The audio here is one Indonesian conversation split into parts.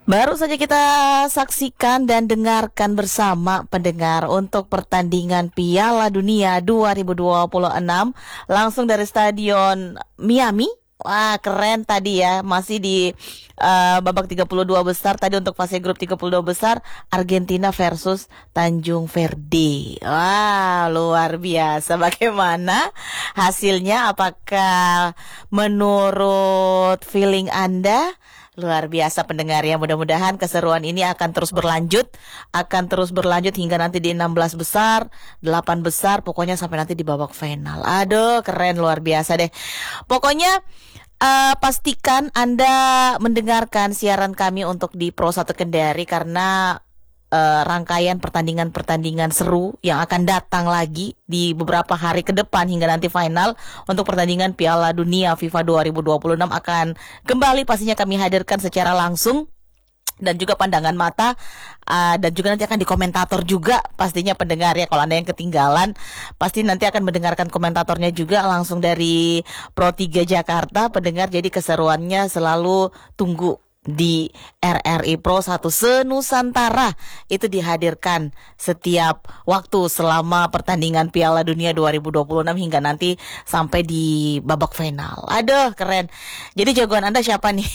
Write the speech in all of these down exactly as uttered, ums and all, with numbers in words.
Baru saja kita saksikan dan dengarkan bersama pendengar untuk pertandingan Piala Dunia dua ribu dua puluh enam langsung dari Stadion Miami. Wah, keren tadi ya, masih di uh, babak tiga puluh dua besar. Tadi untuk fase grup tiga puluh dua besar, Argentina versus Tanjung Verde. Wah, luar biasa. Bagaimana hasilnya? Apakah menurut feeling Anda? Luar biasa pendengar ya, mudah-mudahan keseruan ini akan terus berlanjut, akan terus berlanjut hingga nanti di enam belas besar, delapan besar, pokoknya sampai nanti di babak final. Aduh, keren, luar biasa deh. Pokoknya uh, pastikan Anda mendengarkan siaran kami untuk di Pro satu Kendari karena Uh, rangkaian pertandingan-pertandingan seru yang akan datang lagi di beberapa hari ke depan hingga nanti final untuk pertandingan Piala Dunia FIFA dua ribu dua puluh enam akan kembali pastinya kami hadirkan secara langsung dan juga pandangan mata uh, dan juga nanti akan di komentator juga pastinya pendengar ya. Kalau Anda yang ketinggalan pasti nanti akan mendengarkan komentatornya juga langsung dari Pro tiga Jakarta pendengar, jadi keseruannya selalu tunggu di R R I Pro satu Senusantara itu dihadirkan setiap waktu selama pertandingan Piala Dunia dua ribu dua puluh enam hingga nanti sampai di babak final. Aduh, keren. Jadi jagoan Anda siapa nih?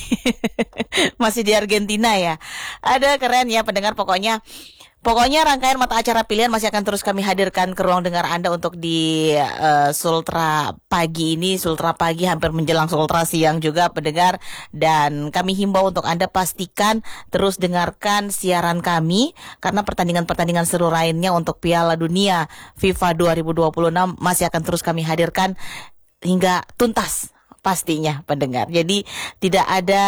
Masih di Argentina ya? Ada keren ya pendengar, pokoknya Pokoknya rangkaian mata acara pilihan masih akan terus kami hadirkan ke ruang dengar Anda untuk di uh, Sultra pagi ini, Sultra pagi hampir menjelang Sultra siang juga pendengar. Dan kami himbau untuk Anda pastikan terus dengarkan siaran kami karena pertandingan-pertandingan seru lainnya untuk Piala Dunia FIFA dua ribu dua puluh enam masih akan terus kami hadirkan hingga tuntas. Pastinya pendengar. Jadi tidak ada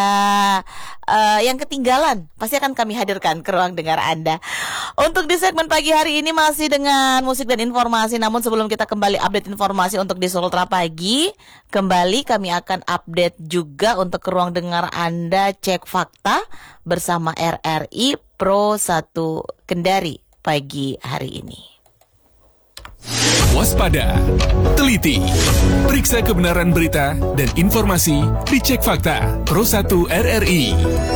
uh, yang ketinggalan. Pasti akan kami hadirkan ke ruang dengar Anda. Untuk di segmen pagi hari ini masih dengan musik dan informasi. Namun sebelum kita kembali update informasi untuk di Sultra Pagi, kembali kami akan update juga untuk ke ruang dengar Anda cek fakta bersama R R I Pro satu Kendari pagi hari ini. Waspada, teliti, periksa kebenaran berita dan informasi di Cek Fakta Pro satu R R I.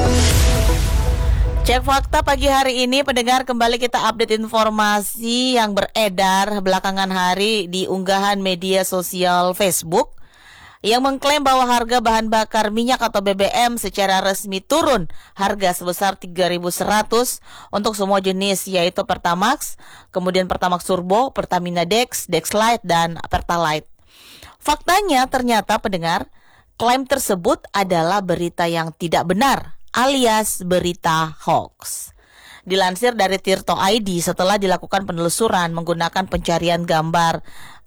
Cek fakta pagi hari ini pendengar, kembali kita update informasi yang beredar belakangan hari di unggahan media sosial Facebook yang mengklaim bahwa harga bahan bakar minyak atau B B M secara resmi turun harga sebesar tiga ribu seratus untuk semua jenis, yaitu Pertamax, kemudian Pertamax Turbo, Pertamina Dex, Dex Lite, dan Pertalite. Faktanya ternyata pendengar, klaim tersebut adalah berita yang tidak benar alias berita hoax. Dilansir dari Tirto I D setelah dilakukan penelusuran menggunakan pencarian gambar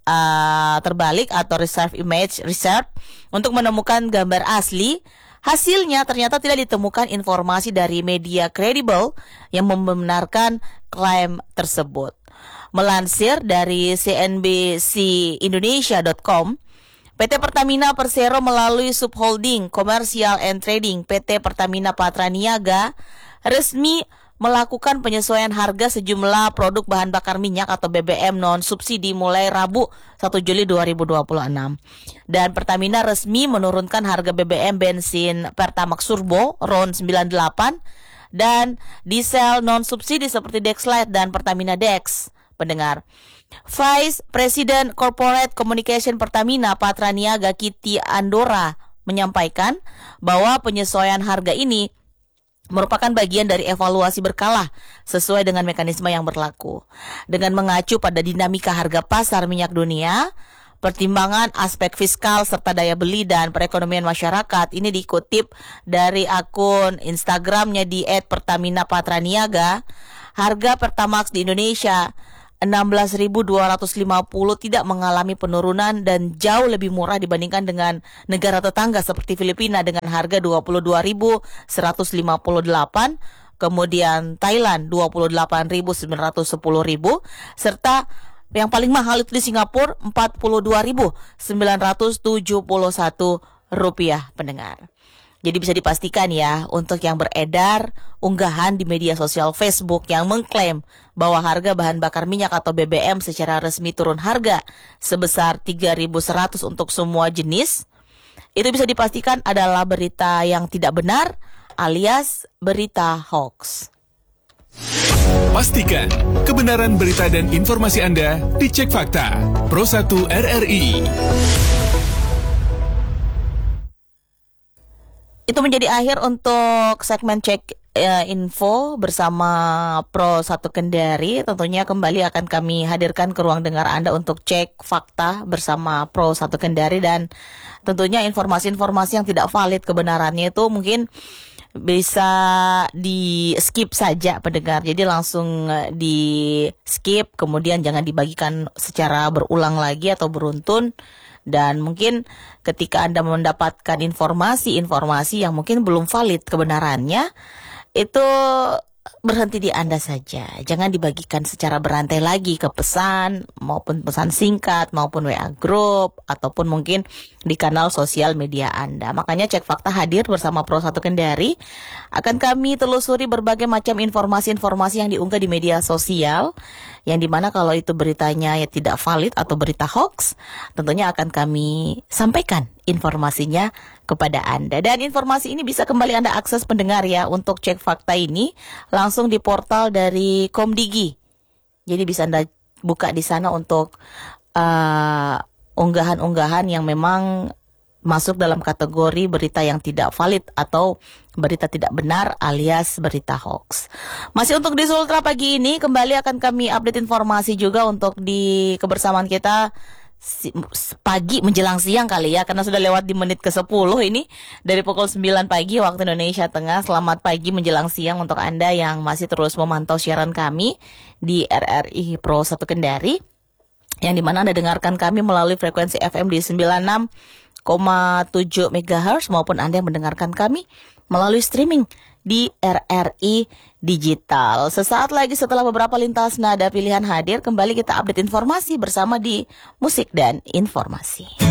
Uh, terbalik atau reserve image research untuk menemukan gambar asli, hasilnya ternyata tidak ditemukan informasi dari media kredibel yang membenarkan klaim tersebut. Melansir dari C N B C Indonesia dot com, P T Pertamina Persero melalui Subholding Commercial and Trading P T Pertamina Patraniaga resmi melakukan penyesuaian harga sejumlah produk bahan bakar minyak atau B B M non-subsidi mulai Rabu satu Juli dua ribu dua puluh enam. Dan Pertamina resmi menurunkan harga B B M bensin Pertamax Turbo R O N sembilan puluh delapan dan diesel non-subsidi seperti Dex Lite dan Pertamina Dex. Pendengar, Vice President Corporate Communication Pertamina Patraniaga Kitty Andora menyampaikan bahwa penyesuaian harga ini merupakan bagian dari evaluasi berkala sesuai dengan mekanisme yang berlaku. Dengan mengacu pada dinamika harga pasar minyak dunia, pertimbangan aspek fiskal serta daya beli dan perekonomian masyarakat, ini dikutip dari akun Instagramnya di et pertamina patraniaga, harga Pertamax di Indonesia enam belas ribu dua ratus lima puluh tidak mengalami penurunan dan jauh lebih murah dibandingkan dengan negara tetangga seperti Filipina dengan harga dua puluh dua ribu seratus lima puluh delapan, kemudian Thailand dua puluh delapan ribu sembilan ratus sepuluh ribu, serta yang paling mahal itu di Singapura empat puluh dua ribu sembilan ratus tujuh puluh satu rupiah pendengar. Jadi bisa dipastikan ya, untuk yang beredar unggahan di media sosial Facebook yang mengklaim bahwa harga bahan bakar minyak atau B B M secara resmi turun harga sebesar tiga ribu seratus untuk semua jenis, itu bisa dipastikan adalah berita yang tidak benar alias berita hoax. Pastikan kebenaran berita dan informasi Anda dicek fakta. Pro satu R R I. Itu menjadi akhir untuk segmen cek uh, info bersama Pro satu Kendari. Tentunya kembali akan kami hadirkan ke ruang dengar Anda untuk cek fakta bersama Pro satu Kendari, dan tentunya informasi-informasi yang tidak valid kebenarannya itu mungkin bisa di skip saja pendengar. Jadi langsung di skip, kemudian jangan dibagikan secara berulang lagi atau beruntun. Dan mungkin ketika Anda mendapatkan informasi-informasi yang mungkin belum valid kebenarannya, itu berhenti di Anda saja. Jangan dibagikan secara berantai lagi ke pesan, maupun pesan singkat, maupun W A group, ataupun mungkin di kanal sosial media Anda. Makanya Cek Fakta hadir bersama Pro satu Kendari. Akan kami telusuri berbagai macam informasi-informasi yang diunggah di media sosial, yang dimana kalau itu beritanya ya tidak valid atau berita hoax, tentunya akan kami sampaikan informasinya kepada Anda. Dan informasi ini bisa kembali Anda akses pendengar ya untuk Cek Fakta ini langsung di portal dari Komdigi. Jadi bisa Anda buka di sana untuk uh, unggahan-unggahan yang memang masuk dalam kategori berita yang tidak valid atau berita tidak benar alias berita hoax. Masih untuk di Sultra pagi ini kembali akan kami update informasi juga untuk di kebersamaan kita pagi menjelang siang kali ya, karena sudah lewat di menit ke sepuluh ini dari pukul sembilan pagi waktu Indonesia Tengah. Selamat pagi menjelang siang untuk Anda yang masih terus memantau siaran kami di R R I Pro satu Kendari, yang dimana Anda dengarkan kami melalui frekuensi F M di sembilan puluh enam koma tujuh megahertz, maupun Anda yang mendengarkan kami melalui streaming di R R I Digital. Sesaat lagi setelah beberapa lintas nada pilihan hadir, kembali kita update informasi bersama di Musik dan Informasi.